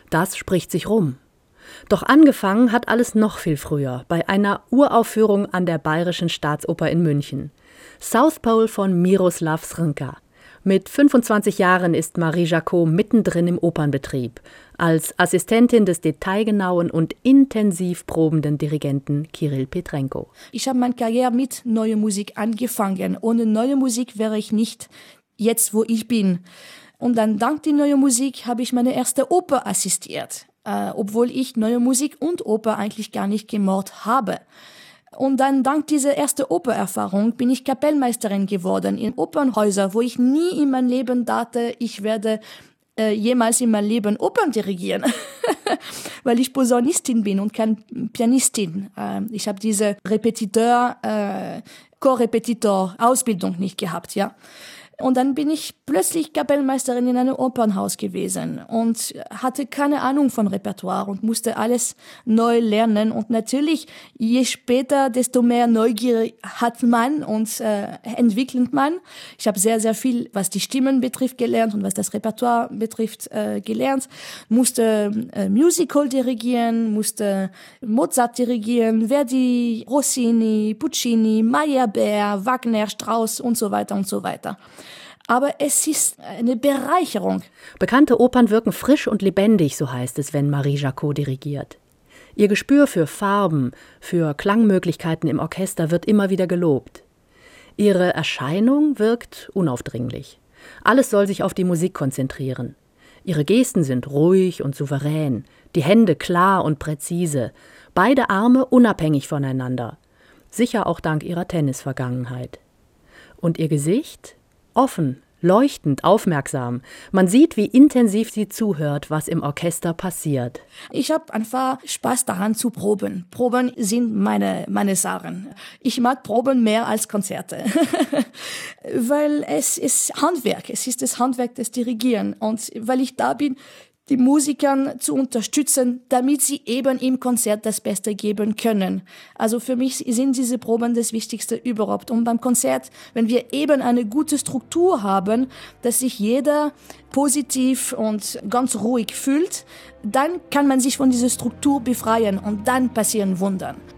Das spricht sich rum. Doch angefangen hat alles noch viel früher, bei einer Uraufführung an der Bayerischen Staatsoper in München. South Pole von Miroslav Srnka. Mit 25 Jahren ist Marie Jacot mittendrin im Opernbetrieb, als Assistentin des detailgenauen und intensiv probenden Dirigenten Kirill Petrenko. Ich habe meine Karriere mit neuer Musik angefangen. Ohne neue Musik wäre ich nicht jetzt, wo ich bin. Und dann dank der neuen Musik habe ich meine erste Oper assistiert, obwohl ich neue Musik und Oper eigentlich gar nicht gemocht habe. Und dann dank dieser ersten Opererfahrung bin ich Kapellmeisterin geworden in Opernhäusern, wo ich nie in meinem Leben dachte, ich werde jemals in meinem Leben Opern dirigieren, weil ich Posaunistin bin und keine Pianistin. Ich habe diese Chorrepetitor-Ausbildung nicht gehabt, ja. Und dann bin ich plötzlich Kapellmeisterin in einem Opernhaus gewesen und hatte keine Ahnung von Repertoire und musste alles neu lernen. Und natürlich, je später, desto mehr Neugier hat man und entwickelt man. Ich habe sehr, sehr viel, was die Stimmen betrifft, gelernt und was das Repertoire betrifft, gelernt. Musste Musical dirigieren, musste Mozart dirigieren, Verdi, Rossini, Puccini, Meyerbeer, Wagner, Strauss und so weiter und so weiter. Aber es ist eine Bereicherung. Bekannte Opern wirken frisch und lebendig, so heißt es, wenn Marie Jacot dirigiert. Ihr Gespür für Farben, für Klangmöglichkeiten im Orchester wird immer wieder gelobt. Ihre Erscheinung wirkt unaufdringlich. Alles soll sich auf die Musik konzentrieren. Ihre Gesten sind ruhig und souverän, die Hände klar und präzise, beide Arme unabhängig voneinander. Sicher auch dank ihrer Tennisvergangenheit. Und ihr Gesicht? Offen, leuchtend, aufmerksam. Man sieht, wie intensiv sie zuhört, was im Orchester passiert. Ich habe einfach Spaß daran zu proben. Proben sind meine Sachen. Ich mag Proben mehr als Konzerte. Weil es ist Handwerk. Es ist das Handwerk des Dirigieren. Und weil ich da bin, die Musiker zu unterstützen, damit sie eben im Konzert das Beste geben können. Also für mich sind diese Proben das Wichtigste überhaupt. Und beim Konzert, wenn wir eben eine gute Struktur haben, dass sich jeder positiv und ganz ruhig fühlt, dann kann man sich von dieser Struktur befreien und dann passieren Wunder.